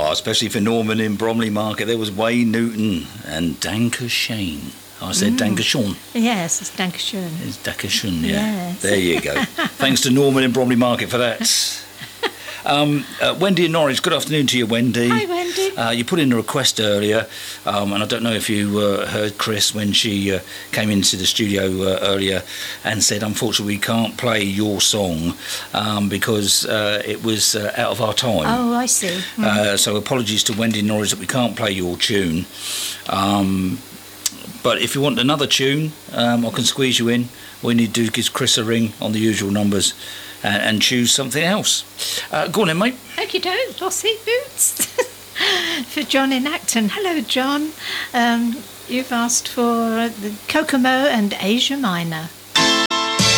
Oh, especially for Norman in Bromley Market. There was Wayne Newton and Danke Shane. I said Danke Sean. Yes, it's Danke schön. It's Danke Schön, yeah. Yes. There you go. Thanks to Norman in Bromley Market for that. Wendy in Norwich, good afternoon to you, Wendy. Hi, Wendy. You put in a request earlier, and I don't know if you heard Chris when she came into the studio earlier and said, unfortunately, we can't play your song because it was out of our time. Oh, I see. So apologies to Wendy in Norwich that we can't play your tune. But if you want another tune, I can squeeze you in. All you need to do is give Chris a ring on the usual numbers and choose something else. Go on then, mate. Okie doke, bossy boots. For John in Acton. Hello, John. You've asked for the Kokomo and Asia Minor.